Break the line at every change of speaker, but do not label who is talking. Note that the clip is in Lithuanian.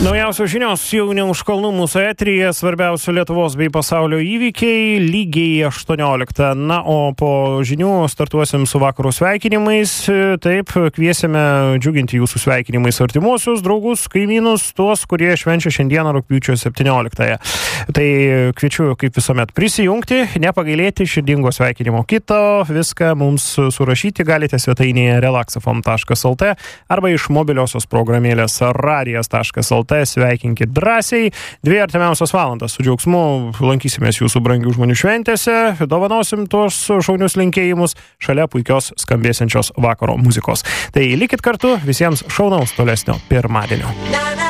Naujausios žinios jau ne už kalnų mūsų eteryje, svarbiausių Lietuvos bei pasaulio įvykiai lygiai 18. Na, o po žinių startuosim su vakaro sveikinimais. Taip, kviesime džiuginti jūsų sveikinimais artimuosius, draugus, kaimynus, tuos, kurie švenčia šiandieną rugpjūčio 17. Tai kviečiu, kaip visuomet, prisijungti, nepagailėti širdingo sveikinimo kito, viską mums surašyti galite svetainėje relaxafm.lt arba iš mobiliosios programėlės radijas.lt. Sveikinkit drąsiai. 2 artimiausias valandas su džiaugsmu lankysimės jūsų brangių žmonių šventėse, dovanosim tuos šaunius linkėjimus šalia puikios skambėsiančios vakaro muzikos. Tai likit kartu, visiems šaunaus tolesnio pirmadienio.